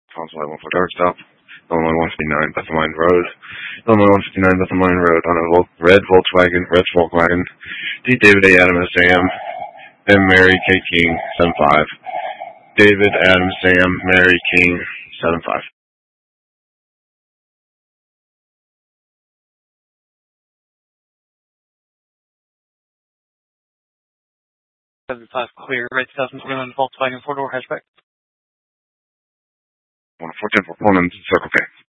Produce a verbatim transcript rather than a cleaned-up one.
Consulate one for dark stop. Illinois one fifty-nine Bethel Mine Road. Illinois one fifty-nine Bethel Mine Road on a Vol- red Volkswagen, red Volkswagen. D. David A. Adams Sam. M. Mary K. King, seven five. David Adams Sam, Mary King, seven five. seven five clear, red two thousand twenty-one Volkswagen four-door hatchback. one four ten for Pullman, Circle K.